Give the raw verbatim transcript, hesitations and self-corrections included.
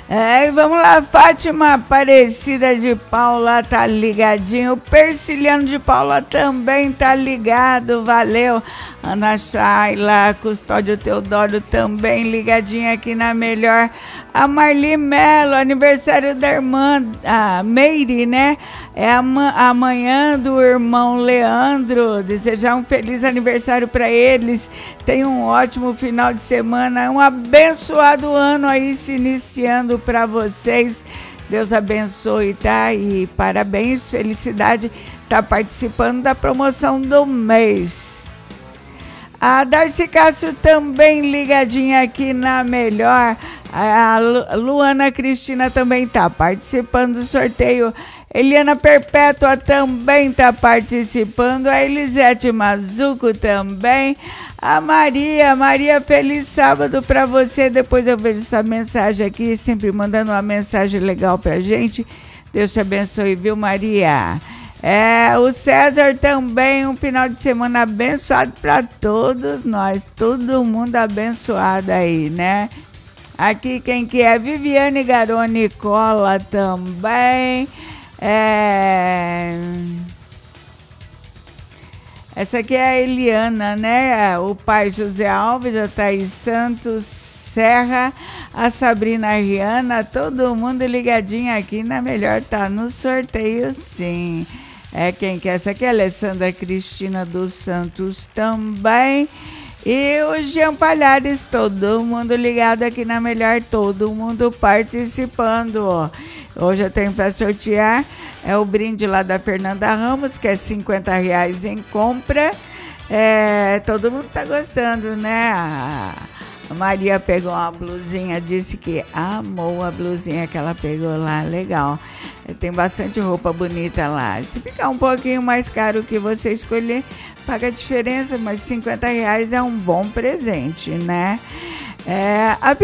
É, e vamos lá, Fátima Aparecida de Paula tá ligadinho, o Persiliano de Paula também tá ligado, valeu. Ana Shayla, Custódio Teodoro também ligadinho aqui na Melhor. A Marli Mello, aniversário da irmã, a Meire, né? É amanhã do irmão Leandro. Desejar um feliz aniversário para eles. Tenham um ótimo final de semana, um abençoado ano aí se iniciando para vocês. Deus abençoe, tá? E parabéns, felicidade, tá participando da promoção do mês. A Darcy Cássio também ligadinha aqui na Melhor. A Luana Cristina também tá participando do sorteio. Eliana Perpétua também tá participando. A Elisete Mazuco também. A Maria, Maria, feliz sábado para você. Depois eu vejo essa mensagem aqui, sempre mandando uma mensagem legal pra gente. Deus te abençoe, viu, Maria? É, o César também, um final de semana abençoado para todos nós, todo mundo abençoado aí, né? Aqui quem que é? Viviane Garoni Cola também. É... Essa aqui é a Eliana, né? O pai José Alves, a Thaís Santos Serra, a Sabrina Riana, todo mundo ligadinho aqui na Melhor, tá no sorteio sim. É quem que é? Essa aqui é a Alessandra Cristina dos Santos também. E o Jean Palhares, todo mundo ligado aqui na Melhor, todo mundo participando, ó. Hoje eu tenho para sortear, é o brinde lá da Fernanda Ramos, que é cinquenta reais em compra. É, todo mundo tá gostando, né? A Maria pegou uma blusinha, disse que amou a blusinha que ela pegou lá, legal. Tem bastante roupa bonita lá. Se ficar um pouquinho mais caro que você escolher, paga a diferença, mas cinquenta reais é um bom presente, né? É, a